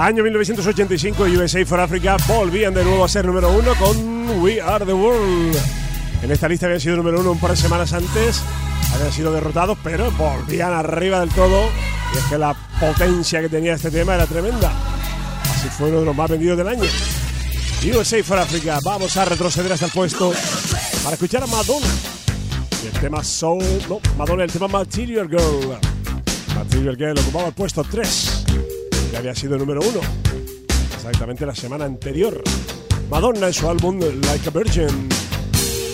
Año 1985, USA for Africa volvían de nuevo a ser número 1 con We Are the World. En esta lista habían sido número 1 un par de semanas antes, habían sido derrotados, pero volvían arriba del todo. Y es que la potencia que tenía este tema era tremenda. Así fue uno de los más vendidos del año. USA for Africa. Vamos a retroceder hasta el puesto para escuchar a Madonna. Y el tema Soul, no, Madonna, el tema Material Girl. Material Girl ocupaba el puesto 3. Ya había sido número 1 exactamente la semana anterior. Madonna en su álbum Like a Virgin.